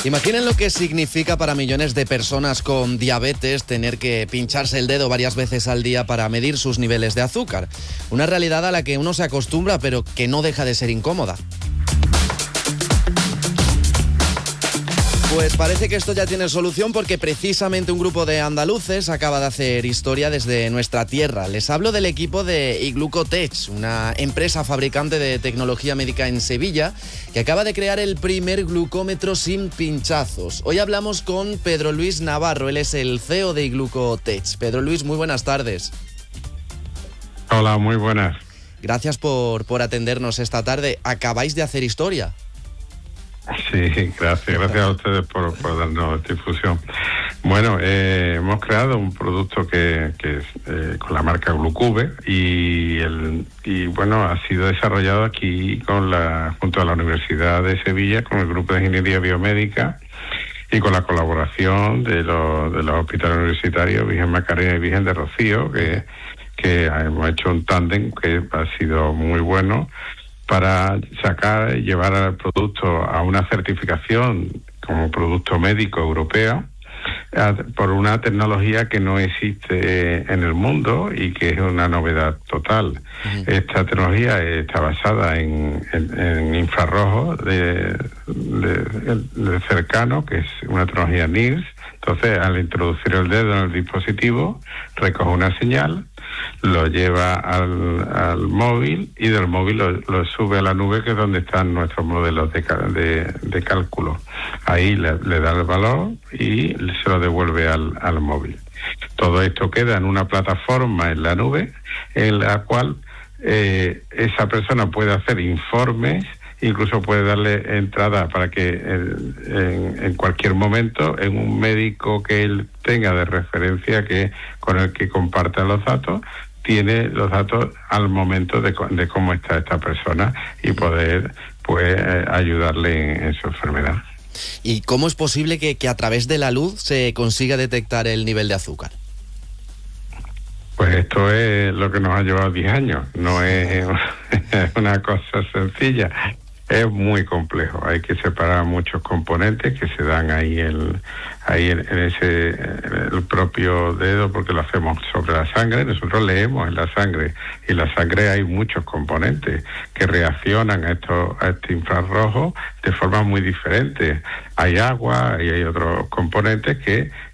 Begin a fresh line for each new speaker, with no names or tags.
Imaginen lo que significa para millones de personas con diabetes tener que pincharse el dedo varias veces al día para medir sus niveles de azúcar. Una realidad a la que uno se acostumbra, pero que no deja de ser incómoda. Pues parece que esto ya tiene solución porque precisamente un grupo de andaluces acaba de hacer historia desde nuestra tierra. Les hablo del equipo de iGlucotech, una empresa fabricante de tecnología médica en Sevilla que acaba de crear el primer glucómetro sin pinchazos. Hoy hablamos con Pedro Luis Navarro, él es el CEO de iGlucotech. Pedro Luis, muy buenas tardes.
Hola, muy buenas.
Gracias por atendernos esta tarde. Acabáis de hacer historia.
Sí, gracias a ustedes por darnos difusión. Bueno, hemos creado un producto que es con la marca Glucube y bueno, ha sido desarrollado aquí junto a la Universidad de Sevilla con el grupo de Ingeniería Biomédica y con la colaboración de los hospitales universitarios Virgen Macarena y Virgen de Rocío, que hemos hecho un tándem que ha sido muy bueno para sacar y llevar al producto a una certificación como producto médico europeo por una tecnología que no existe en el mundo y que es una novedad total. Esta tecnología está basada en infrarrojo de cercano, que es una tecnología NIRS. Entonces, al introducir el dedo en el dispositivo, recoge una señal, lo lleva al móvil y del móvil lo sube a la nube, que es donde están nuestros modelos de cálculo. Ahí le da el valor y se lo devuelve al móvil. Todo esto queda en una plataforma en la nube en la cual esa persona puede hacer informes, incluso puede darle entrada para que en cualquier momento en un médico que él tenga de referencia con el que comparta los datos, tiene los datos al momento de cómo está esta persona y poder ayudarle en su enfermedad.
¿Y cómo es posible que a través de la luz se consiga detectar el nivel de azúcar?
Pues esto es lo que nos ha llevado 10 años, no es una cosa sencilla. Es muy complejo, hay que separar muchos componentes que se dan ahí en el propio dedo, porque lo hacemos sobre la sangre. Nosotros leemos en la sangre, y en la sangre hay muchos componentes que reaccionan a este infrarrojo de forma muy diferente. Hay agua y hay otros componentes que